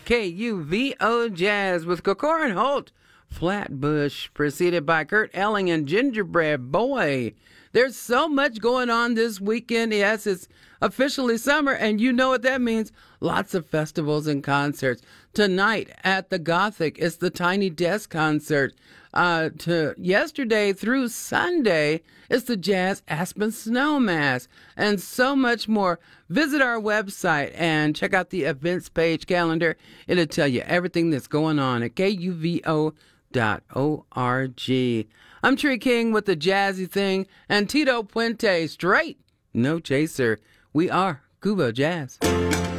KUVO Jazz with Kokor and Holt. Flatbush, preceded by Kurt Elling and Gingerbread Boy. There's so much going on this weekend. Yes, it's officially summer, and you know what that means. Lots of festivals and concerts. Tonight at the Gothic, it's the Tiny Desk concert. To yesterday through Sunday, it's the Jazz Aspen Snowmass, and so much more. Visit our website and check out the events page calendar. It'll tell you everything that's going on at KUVO.org. I'm Tree King with the Jazzy Thing, and Tito Puente straight, no chaser. We are Cuba Jazz.